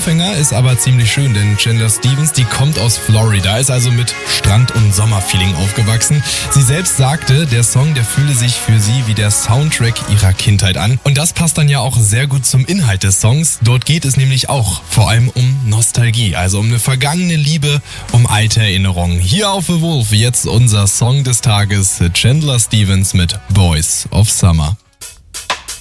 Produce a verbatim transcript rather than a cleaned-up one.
Aufhänger ist aber ziemlich schön, denn Chandler Stevens, die kommt aus Florida, ist also mit Strand- und Sommerfeeling aufgewachsen. Sie selbst sagte, der Song, der fühle sich für sie wie der Soundtrack ihrer Kindheit an. Und das passt dann ja auch sehr gut zum Inhalt des Songs. Dort geht es nämlich auch vor allem um Nostalgie, also um eine vergangene Liebe, um alte Erinnerungen. Hier auf The Wolf jetzt unser Song des Tages, Chandler Stevens mit Boys of Summer.